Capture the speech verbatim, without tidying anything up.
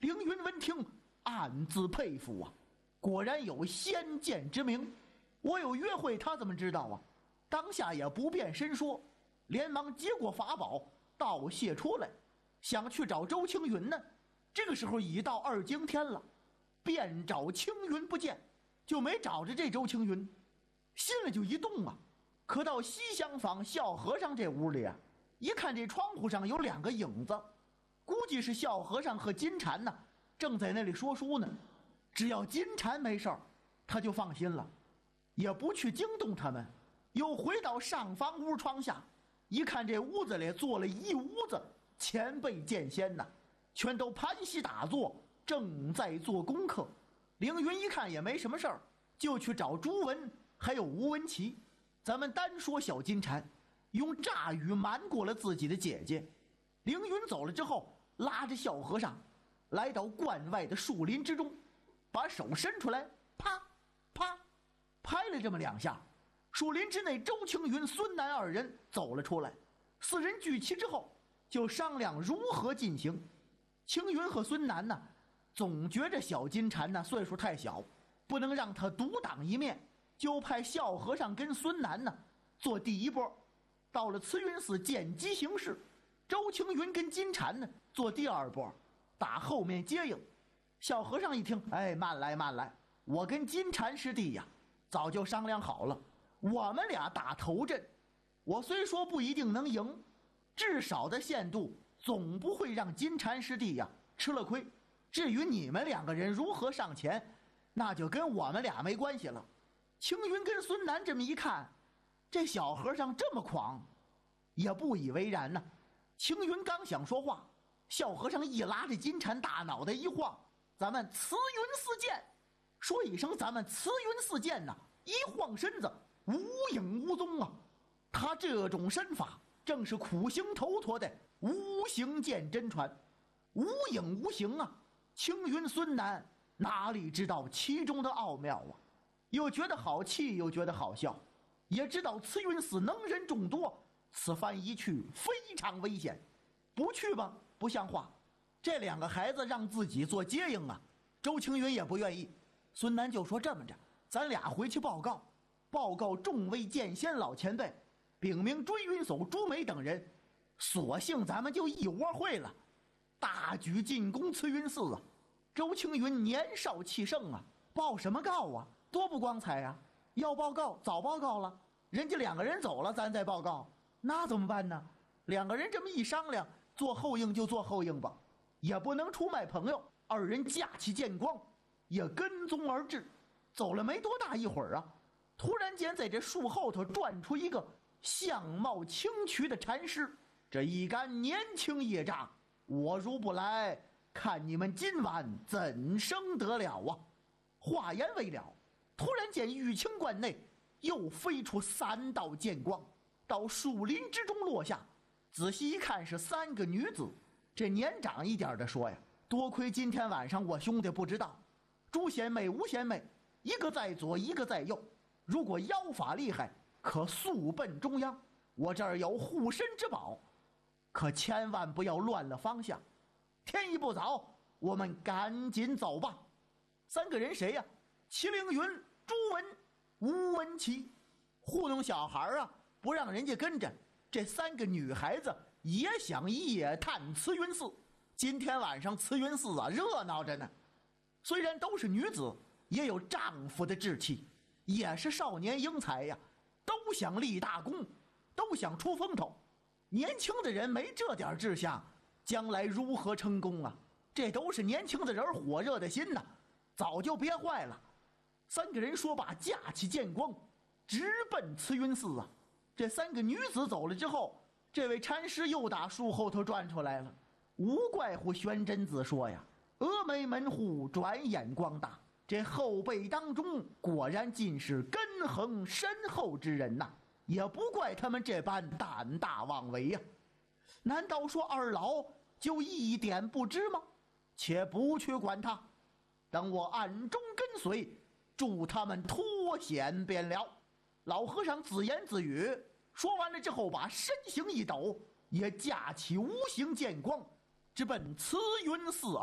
凌云闻听，暗自佩服啊，果然有先见之明。我有约会，他怎么知道啊？当下也不便深说，连忙接过法宝道谢出来，想去找周青云呢。这个时候已到二更天了，遍找青云不见，就没找着这周青云，心里就一动啊。可到西厢房笑和尚这屋里啊，一看这窗户上有两个影子，估计是笑和尚和金蝉呢，正在那里说书呢。只要金蝉没事儿，他就放心了，也不去惊动他们。又回到上房屋窗下，一看这屋子里坐了一屋子前辈剑仙呐，全都盘膝打坐，正在做功课。凌云一看也没什么事儿，就去找朱文还有吴文琪。咱们单说小金蝉用诈语瞒过了自己的姐姐。凌云走了之后，拉着笑和尚来到关外的树林之中，把手伸出来，啪啪拍了这么两下。树林之内，周青云、孙楠二人走了出来。四人聚齐之后，就商量如何进行。青云和孙楠呢，总觉着小金蝉呢岁数太小，不能让他独当一面，就派笑和尚跟孙楠呢做第一波，到了慈云寺见机行事。周青云跟金蝉呢做第二波，打后面接应。小和尚一听，哎，慢来慢来，我跟金蝉师弟呀早就商量好了，我们俩打头阵，我虽说不一定能赢，至少的限度总不会让金蝉师弟呀吃了亏。至于你们两个人如何上前，那就跟我们俩没关系了。青云跟孙楠这么一看，这小和尚这么狂，也不以为然呢。青云刚想说话，小和尚一拉着金蝉大脑袋一晃，咱们慈云寺见，说一声咱们慈云寺见呐，一晃身子无影无踪啊。他这种身法正是苦行头陀的无形剑真传，无影无形啊。青云孙楠哪里知道其中的奥妙啊，又觉得好气又觉得好笑，也知道慈云寺能人众多，此番一去非常危险，不去吧不像话。这两个孩子让自己做接应啊，周青云也不愿意。孙楠就说这么着，咱俩回去报告报告众位剑仙老前辈，禀明追云叟、朱梅等人，索性咱们就一窝会了，大举进攻慈云寺啊。周青云年少气盛啊，报什么告啊，多不光彩啊。要报告早报告了，人家两个人走了咱再报告，那怎么办呢？两个人这么一商量，做后应就做后应吧，也不能出卖朋友。二人架起剑光也跟踪而至。走了没多大一会儿啊，突然间在这树后头转出一个相貌清癯的禅师。这一干年轻业障，我如不来，看你们今晚怎生得了啊。话言未了，突然间玉清观内又飞出三道剑光，到树林之中落下。仔细一看是三个女子。这年长一点的说呀，多亏今天晚上我兄弟不知道，朱贤妹、吴贤妹一个在左一个在右，如果妖法厉害，可速奔中央，我这儿有护身之宝，可千万不要乱了方向。天一不早，我们赶紧走吧。三个人谁呀？祁凌云、朱文、吴文琪。糊弄小孩啊，不让人家跟着。这三个女孩子也想夜探慈云寺。今天晚上慈云寺啊热闹着呢。虽然都是女子，也有丈夫的志气，也是少年英才呀，都想立大功，都想出风头。年轻的人没这点志向，将来如何成功啊？这都是年轻的人火热的心呐，早就憋坏了。三个人说罢，架起剑光直奔慈云寺啊。这三个女子走了之后，这位禅师又打树后头转出来了。无怪乎玄真子说呀，峨眉门户转眼光大，这后辈当中果然尽是根恒深厚之人呐，也不怪他们这般胆大妄为呀。难道说二老就一点不知吗？且不去管他，等我暗中跟随，助他们脱险便了。老和尚自言自语，说完了之后，把身形一抖，也架起无形剑光，直奔慈云寺